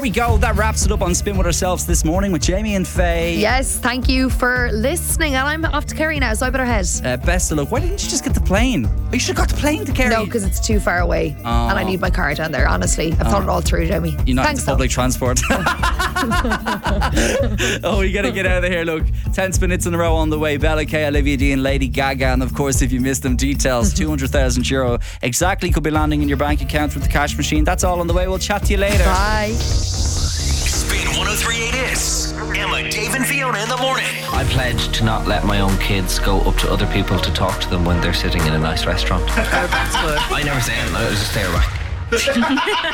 we go. That wraps it up on Spin With Ourselves this morning with Jamie and Faye. Yes, thank you for listening. And I'm off to Kerry now, so I better head. Best of luck. Why didn't you just get the plane? You should have got the plane to Kerry. No, because it's too far away. Oh. And I need my car down there, honestly. I've thought it all through, Jamie. You're not Thanks, into public transport. Oh, we gotta get out of here. Look, 10 minutes in a row on the way. Bella K, Olivia D and Lady Gaga. And of course, if you missed them, details, 200,000 euro exactly could be landing in your bank account with the cash machine. That's all on the way. We'll chat to you later. Bye. Spin 103.8 is Emma, Dave and Fiona in the morning. I pledge to not let my own kids go up to other people to talk to them when they're sitting in a nice restaurant. Oh, that's good. I never say anything, I just stare back.